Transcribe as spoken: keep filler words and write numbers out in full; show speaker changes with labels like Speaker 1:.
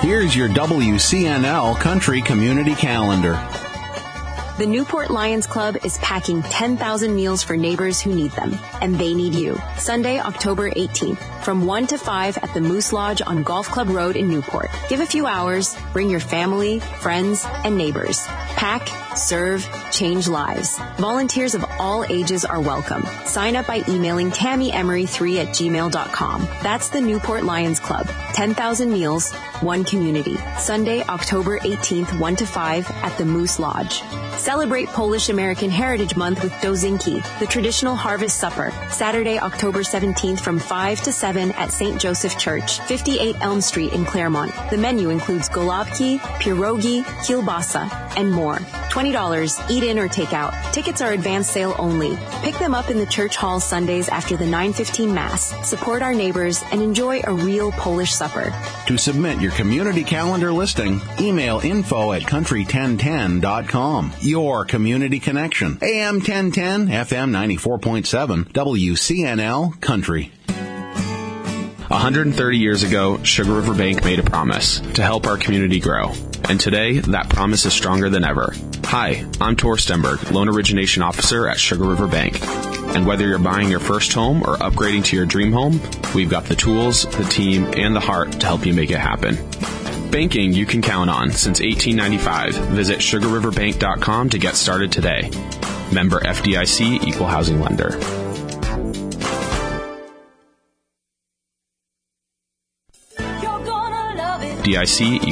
Speaker 1: Here's your W C N L Country Community Calendar.
Speaker 2: The Newport Lions Club is packing ten thousand meals for neighbors who need them, and they need you. Sunday, October eighteenth, from one to five at the Moose Lodge on Golf Club Road in Newport. Give a few hours, bring your family, friends, and neighbors. Pack, serve, change lives. Volunteers of all ages are welcome. Sign up by emailing Tammy Emery three at gmail dot com. That's the Newport Lions Club. ten thousand meals, one community. Sunday, October eighteenth, one to five at the Moose Lodge. Celebrate Polish American Heritage Month with Dozinki, the traditional harvest supper. Saturday, October seventeenth from five to seven at Saint Joseph Church, fifty-eight Elm Street in Claremont. The menu includes golubki, pierogi, kielbasa, and more. twenty dollars, eat in or take out. Tickets are advance sale only. Pick them up in the church hall Sundays after the nine fifteen Mass. Support our neighbors and enjoy a real Polish supper.
Speaker 1: To submit your community calendar listing, email info at country ten ten dot com. Your community connection. A M ten ten, F M ninety-four point seven, W C N L Country.
Speaker 3: one hundred thirty years ago, Sugar River Bank made a promise to help our community grow. And today, that promise is stronger than ever. Hi, I'm Tor Stenberg, Loan Origination Officer at Sugar River Bank. And whether you're buying your first home or upgrading to your dream home, we've got the tools, the team, and the heart to help you make it happen. Banking you can count on since eighteen ninety-five. Visit sugar river bank dot com to get started today. Member F D I C, Equal Housing Lender. D I C